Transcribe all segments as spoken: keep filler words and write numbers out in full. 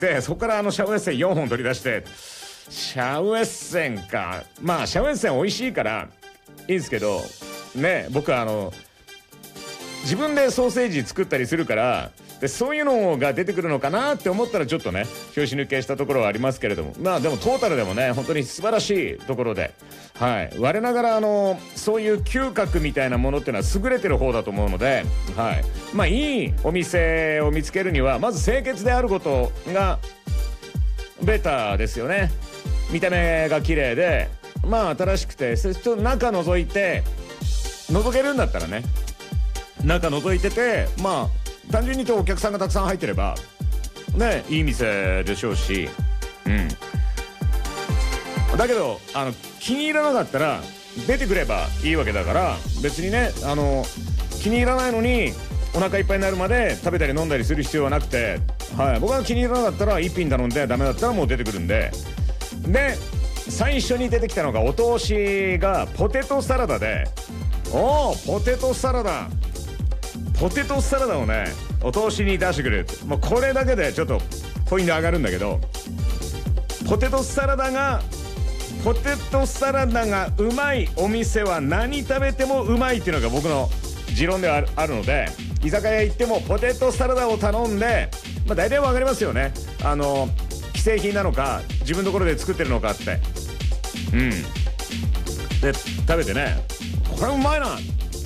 でそこからあのシャウエッセンよんほん取り出して、シャウエッセンか、まあシャウエッセン美味しいからいいですけどね、僕はあの自分でソーセージ作ったりするから、でそういうのが出てくるのかなって思ったらちょっとね拍子抜けしたところはありますけれども、まあでもトータルでもね本当に素晴らしいところで、はい、我ながらあのそういう嗅覚みたいなものっていうのは優れてる方だと思うので、はい、まあいいお店を見つけるにはまず清潔であることがベターですよね。見た目が綺麗でまあ新しくて、ちょっと中覗いて覗けるんだったらね、中覗いててまあ単純に言うとお客さんがたくさん入ってればねいい店でしょうし、うんだけどあの気に入らなかったら出てくればいいわけだから、別にねあの気に入らないのにお腹いっぱいになるまで食べたり飲んだりする必要はなくて、はい、僕は気に入らなかったら一品頼んでダメだったらもう出てくるんで。で最初に出てきたのがお通しがポテトサラダで、おーポテトサラダポテトサラダをねお通しに出してくれる。もうこれだけでちょっとポイント上がるんだけど、ポテトサラダがポテトサラダがうまいお店は何食べてもうまいっていうのが僕の持論ではあるので、居酒屋行ってもポテトサラダを頼んで、まあ、大体わかりますよね、あの既製品なのか自分のところで作ってるのかって、うんで食べてね、これうまいな、はい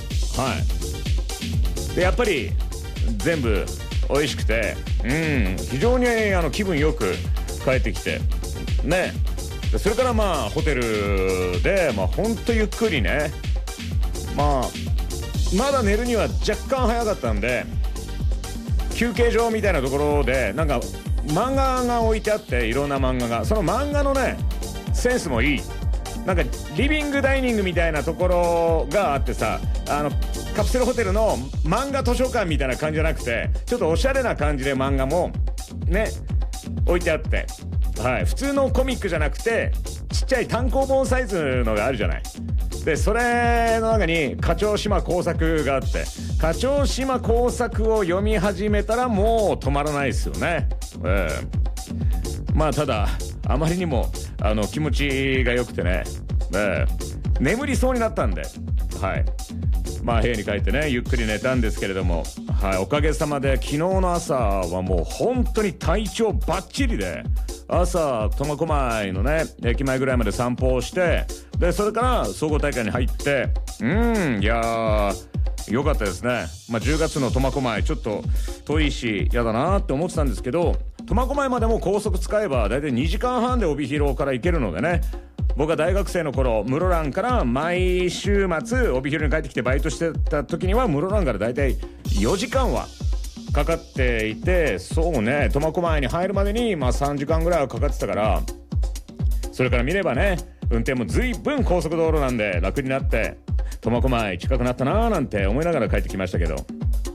でやっぱり全部美味しくて、うん非常にあの気分よく帰ってきてね。でそれからまあホテルでまあほんとゆっくりね、まあまだ寝るには若干早かったんで休憩所みたいなところでなんか漫画が置いてあって、いろんな漫画が、その漫画のねセンスもいい。なんかリビングダイニングみたいなところがあってさ、あのカプセルホテルの漫画図書館みたいな感じじゃなくて、ちょっとおしゃれな感じで漫画もね置いてあって、はい、普通のコミックじゃなくてちっちゃい単行本サイズのがあるじゃない。でそれの中に課長島工作があって、課長島工作を読み始めたらもう止まらないですよね、えー、まあただあまりにもあの気持ちが良くてね、えー、眠りそうになったんで、はいまあ部屋に帰ってねゆっくり寝たんですけれども、はい、おかげさまで昨日の朝はもう本当に体調バッチリで、朝苫小牧のね駅前ぐらいまで散歩をして、でそれから総合大会に入って、うんいやーよかったですね。まあじゅうがつの苫小牧ちょっと遠いし嫌だなって思ってたんですけど、苫小牧までも高速使えばだいたいにじかんはんで帯広から行けるのでね、僕が大学生の頃室蘭から毎週末帯広に帰ってきてバイトしてた時には室蘭からだいたいよじかんはかかっていて、そうね苫小牧に入るまでにまあさんじかんぐらいはかかってたから、それから見ればね運転も随分高速道路なんで楽になって苫小牧近くなったなーなんて思いながら帰ってきましたけど、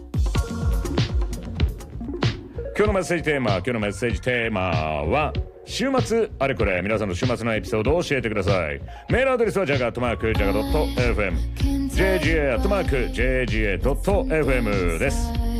今日のメッセージテーマ今日のメッセージテーマは週末あれこれ、皆さんの週末のエピソードを教えてください。メールアドレスはジャガアットマークジャガドット エフエム ジェージェー アットマーク ジェージェー ドット エフエム です。